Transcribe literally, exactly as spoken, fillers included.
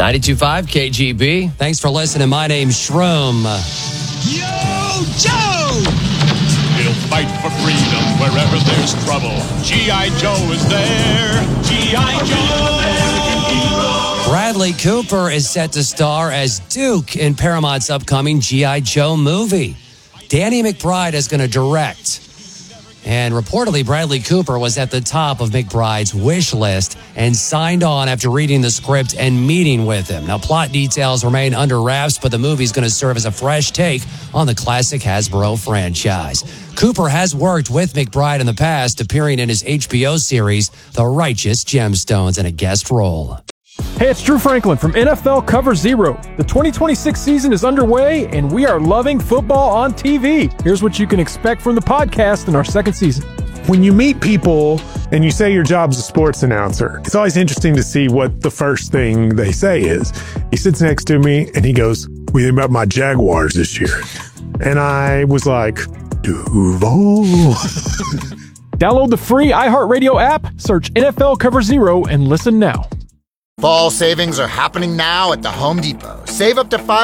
ninety-two point five K G B. Thanks for listening. My name's Shroom. Yo, Joe! He'll fight for freedom wherever there's trouble. G I. Joe is there. G I. Joe! Bradley Cooper is set to star as Duke in Paramount's upcoming G I. Joe movie. Danny McBride is going to direct. And reportedly, Bradley Cooper was at the top of McBride's wish list and signed on after reading the script and meeting with him. Now, plot details remain under wraps, but the movie's going to serve as a fresh take on the classic Hasbro franchise. Cooper has worked with McBride in the past, appearing in his H B O series, The Righteous Gemstones, in a guest role. Hey, it's Drew Franklin from N F L Cover Zero. The twenty twenty-six season is underway, and we are loving football on T V. Here's what you can expect from the podcast in our second season. When you meet people and you say your job's a sports announcer, it's always interesting to see what the first thing they say is. He sits next to me, and he goes, "What do you think about my Jaguars this year?" And I was like, Duval. Download the free iHeartRadio app, search N F L Cover Zero, and listen now. Fall savings are happening now at the Home Depot. Save up to five